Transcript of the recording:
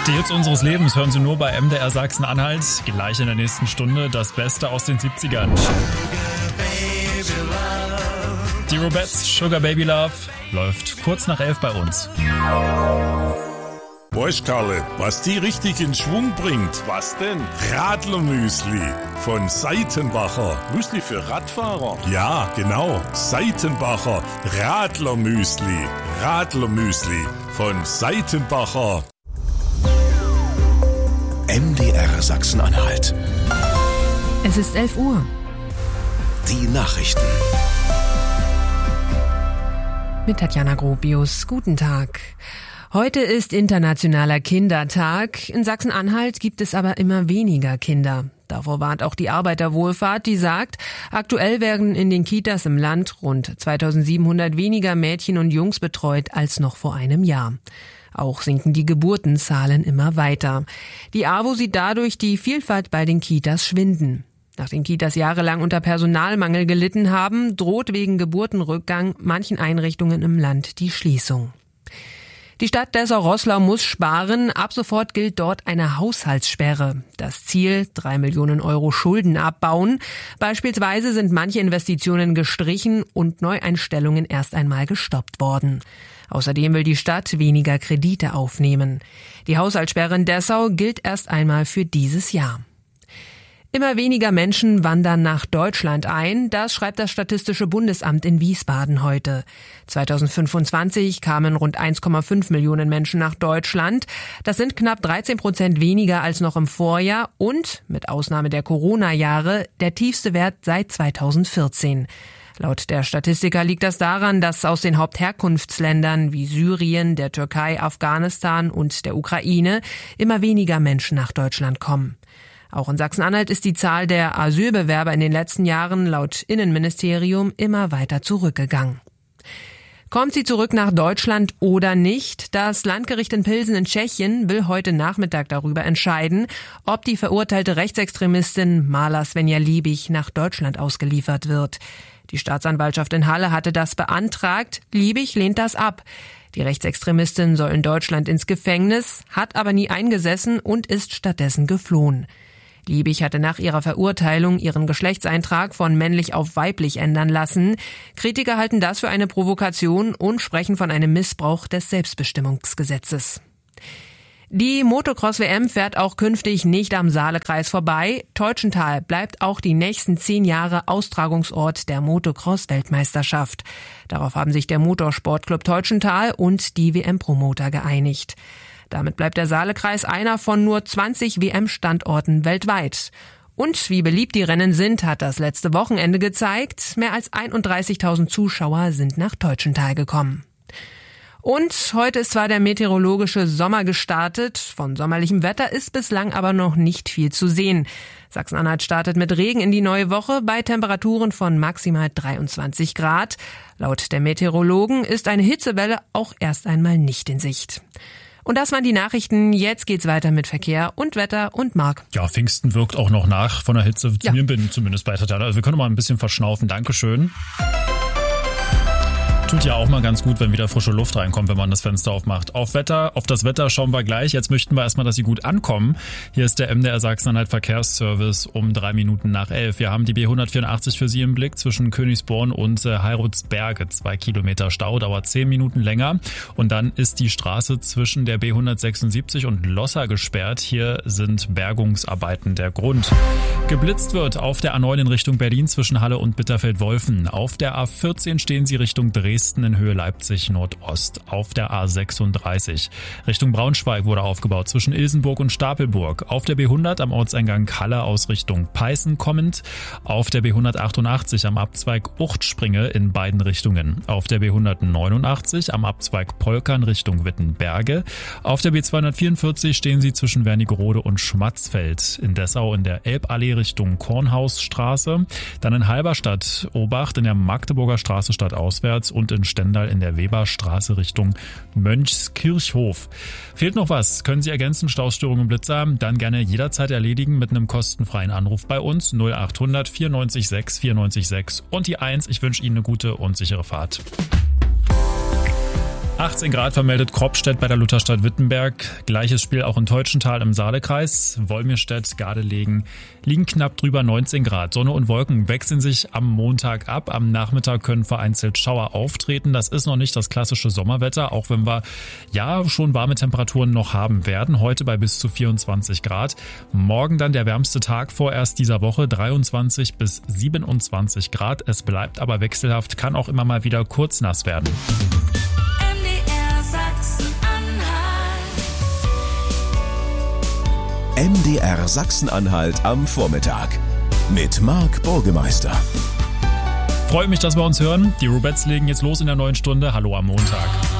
Die Hits unseres Lebens hören Sie nur bei MDR Sachsen-Anhalt. Gleich in der nächsten Stunde das Beste aus den 70ern. Die Robettes, Sugar Baby Love, läuft kurz nach 11 bei uns. Weißt Karle, was die richtig in Schwung bringt? Was denn? Radlermüsli von Seitenbacher. Müsli für Radfahrer? Ja, genau. Seitenbacher Radlermüsli. Radlermüsli von Seitenbacher. MDR Sachsen-Anhalt. Es ist 11 Uhr. Die Nachrichten. Mit Tatjana Gropius. Guten Tag. Heute ist Internationaler Kindertag. In Sachsen-Anhalt gibt es aber immer weniger Kinder. Davor warnt auch die Arbeiterwohlfahrt, die sagt, aktuell werden in den Kitas im Land rund 2700 weniger Mädchen und Jungs betreut als noch vor einem Jahr. Auch sinken die Geburtenzahlen immer weiter. Die AWO sieht dadurch die Vielfalt bei den Kitas schwinden. Nachdem Kitas jahrelang unter Personalmangel gelitten haben, droht wegen Geburtenrückgang manchen Einrichtungen im Land die Schließung. Die Stadt Dessau-Roßlau muss sparen. Ab sofort gilt dort eine Haushaltssperre. Das Ziel, 3 Millionen Euro Schulden abbauen. Beispielsweise sind manche Investitionen gestrichen und Neueinstellungen erst einmal gestoppt worden. Außerdem will die Stadt weniger Kredite aufnehmen. Die Haushaltssperre in Dessau gilt erst einmal für dieses Jahr. Immer weniger Menschen wandern nach Deutschland ein, das schreibt das Statistische Bundesamt in Wiesbaden heute. 2025 kamen rund 1,5 Millionen Menschen nach Deutschland. Das sind knapp 13% weniger als noch im Vorjahr und, mit Ausnahme der Corona-Jahre, der tiefste Wert seit 2014. Laut der Statistiker liegt das daran, dass aus den Hauptherkunftsländern wie Syrien, der Türkei, Afghanistan und der Ukraine immer weniger Menschen nach Deutschland kommen. Auch in Sachsen-Anhalt ist die Zahl der Asylbewerber in den letzten Jahren laut Innenministerium immer weiter zurückgegangen. Kommt sie zurück nach Deutschland oder nicht? Das Landgericht in Pilsen in Tschechien will heute Nachmittag darüber entscheiden, ob die verurteilte Rechtsextremistin Marla Svenja-Liebig nach Deutschland ausgeliefert wird. Die Staatsanwaltschaft in Halle hatte das beantragt. Liebig lehnt das ab. Die Rechtsextremistin soll in Deutschland ins Gefängnis, hat aber nie eingesessen und ist stattdessen geflohen. Liebig hatte nach ihrer Verurteilung ihren Geschlechtseintrag von männlich auf weiblich ändern lassen. Kritiker halten das für eine Provokation und sprechen von einem Missbrauch des Selbstbestimmungsgesetzes. Die Motocross-WM fährt auch künftig nicht am Saalekreis vorbei. Teutschenthal bleibt auch die nächsten 10 Jahre Austragungsort der Motocross-Weltmeisterschaft. Darauf haben sich der Motorsportclub Teutschenthal und die WM-Promoter geeinigt. Damit bleibt der Saalekreis einer von nur 20 WM-Standorten weltweit. Und wie beliebt die Rennen sind, hat das letzte Wochenende gezeigt. Mehr als 31.000 Zuschauer sind nach Teutschenthal gekommen. Und heute ist zwar der meteorologische Sommer gestartet, von sommerlichem Wetter ist bislang aber noch nicht viel zu sehen. Sachsen-Anhalt startet mit Regen in die neue Woche bei Temperaturen von maximal 23 Grad. Laut der Meteorologen ist eine Hitzewelle auch erst einmal nicht in Sicht. Und das waren die Nachrichten. Jetzt geht's weiter mit Verkehr und Wetter und Marc. Ja, Pfingsten wirkt auch noch nach von der Hitze. Ja. Mir bin zumindest bei Tatjana. Also wir können mal ein bisschen verschnaufen. Dankeschön. Tut ja auch mal ganz gut, wenn wieder frische Luft reinkommt, wenn man das Fenster aufmacht. Auf das Wetter schauen wir gleich. Jetzt möchten wir erstmal, dass Sie gut ankommen. Hier ist der MDR Sachsen-Anhalt Verkehrsservice um 3 Minuten nach 11. Wir haben die B184 für Sie im Blick zwischen Königsborn und Heirutsberge. 2 Kilometer Stau, dauert 10 Minuten länger. Und dann ist die Straße zwischen der B176 und Losser gesperrt. Hier sind Bergungsarbeiten der Grund. Geblitzt wird auf der A9 in Richtung Berlin zwischen Halle und Bitterfeld-Wolfen. Auf der A14 stehen Sie Richtung Dresden in Höhe Leipzig Nordost. Auf der A36 Richtung Braunschweig wurde aufgebaut zwischen Ilsenburg und Stapelburg. Auf der B100 am Ortseingang Halle aus Richtung Peißen kommend. Auf der B188 am Abzweig Uchtspringe in beiden Richtungen. Auf der B189 am Abzweig Polkern Richtung Wittenberge. Auf der B244 stehen Sie zwischen Wernigerode und Schmatzfeld. In Dessau in der Elballee Richtung Kornhausstraße. Dann in Halberstadt Obacht in der Magdeburger Straße stadtauswärts und in Stendal in der Weberstraße Richtung Mönchskirchhof. Fehlt noch was? Können Sie ergänzen, Staustörungen, Blitzer? Dann gerne jederzeit erledigen mit einem kostenfreien Anruf bei uns 0800 94 6 94 6 und die 1. Ich wünsche Ihnen eine gute und sichere Fahrt. 18 Grad vermeldet Kropstedt bei der Lutherstadt Wittenberg. Gleiches Spiel auch in Teutschenthal im Saalekreis. Wolmirstedt, Gardelegen liegen knapp drüber 19 Grad. Sonne und Wolken wechseln sich am Montag ab. Am Nachmittag können vereinzelt Schauer auftreten. Das ist noch nicht das klassische Sommerwetter, auch wenn wir ja schon warme Temperaturen noch haben werden. Heute bei bis zu 24 Grad. Morgen dann der wärmste Tag vorerst dieser Woche, 23 bis 27 Grad. Es bleibt aber wechselhaft, kann auch immer mal wieder kurz nass werden. MDR Sachsen-Anhalt am Vormittag mit Marc Burgemeister. Freue mich, dass wir uns hören. Die Rubettes legen jetzt los in der neuen Stunde. Hallo am Montag.